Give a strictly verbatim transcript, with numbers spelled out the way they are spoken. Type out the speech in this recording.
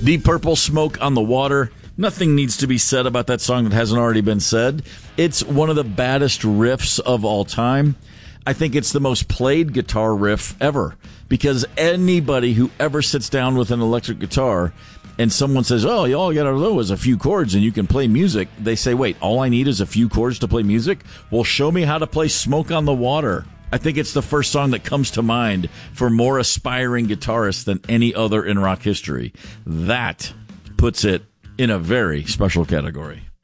Deep Purple, Smoke on the Water. Nothing needs to be said about that song that hasn't already been said. It's one of the baddest riffs of all time. I think it's the most played guitar riff ever, because anybody who ever sits down with an electric guitar and someone says, oh, all you got to know is a few chords and you can play music, they say, wait, all I need is a few chords to play music? Well, show me how to play Smoke on the Water. I think it's the first song that comes to mind for more aspiring guitarists than any other in rock history. That puts it in a very special category.